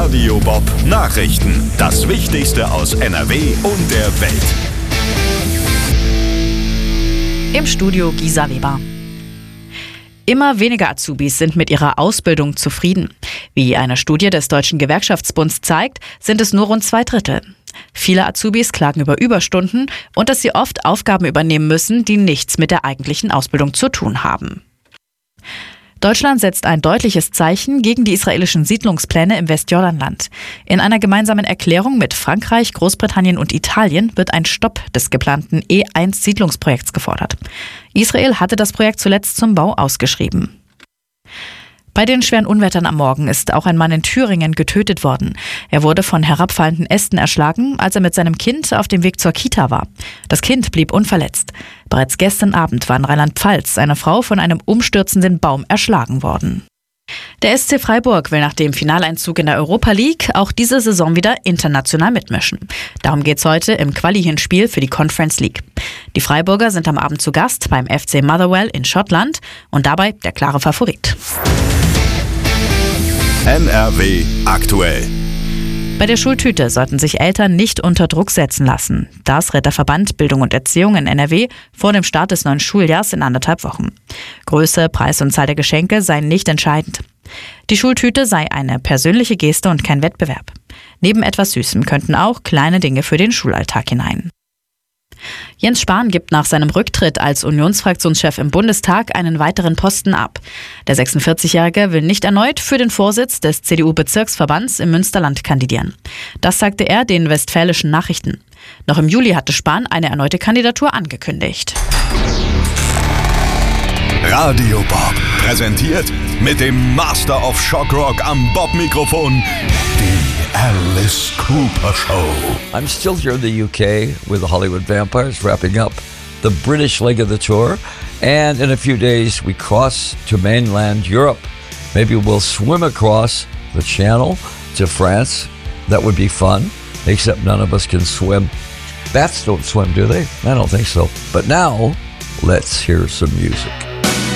Radio Bob Nachrichten. Das Wichtigste aus NRW und der Welt. Im Studio Gisa Weber. Immer weniger Azubis sind mit ihrer Ausbildung zufrieden. Wie eine Studie des Deutschen Gewerkschaftsbunds zeigt, sind es nur rund 2/3. Viele Azubis klagen über Überstunden und dass sie oft Aufgaben übernehmen müssen, die nichts mit der eigentlichen Ausbildung zu tun haben. Deutschland setzt ein deutliches Zeichen gegen die israelischen Siedlungspläne im Westjordanland. In einer gemeinsamen Erklärung mit Frankreich, Großbritannien und Italien wird ein Stopp des geplanten E1-Siedlungsprojekts gefordert. Israel hatte das Projekt zuletzt zum Bau ausgeschrieben. Bei den schweren Unwettern am Morgen ist auch ein Mann in Thüringen getötet worden. Er wurde von herabfallenden Ästen erschlagen, als er mit seinem Kind auf dem Weg zur Kita war. Das Kind blieb unverletzt. Bereits gestern Abend war in Rheinland-Pfalz eine Frau von einem umstürzenden Baum erschlagen worden. Der SC Freiburg will nach dem Finaleinzug in der Europa League auch diese Saison wieder international mitmischen. Darum geht's heute im Quali-Hinspiel für die Conference League. Die Freiburger sind am Abend zu Gast beim FC Motherwell in Schottland und dabei der klare Favorit. NRW aktuell. Bei der Schultüte sollten sich Eltern nicht unter Druck setzen lassen. Das rät der Verband Bildung und Erziehung in NRW vor dem Start des neuen Schuljahrs in 1,5 Wochen. Größe, Preis und Zahl der Geschenke seien nicht entscheidend. Die Schultüte sei eine persönliche Geste und kein Wettbewerb. Neben etwas Süßem könnten auch kleine Dinge für den Schulalltag hinein. Jens Spahn gibt nach seinem Rücktritt als Unionsfraktionschef im Bundestag einen weiteren Posten ab. Der 46-Jährige will nicht erneut für den Vorsitz des CDU-Bezirksverbands im Münsterland kandidieren. Das sagte er den Westfälischen Nachrichten. Noch im Juli hatte Spahn eine erneute Kandidatur angekündigt. Radio Bob präsentiert mit dem Master of Shock Rock am Bob-Mikrofon die Alice Cooper Show. I'm still here in the UK with the Hollywood Vampires, wrapping up the British leg of the tour. And in a few days, we cross to mainland Europe. Maybe we'll swim across the channel to France. That would be fun, except none of us can swim. Bats don't swim, do they? I don't think so. But now, let's hear some music.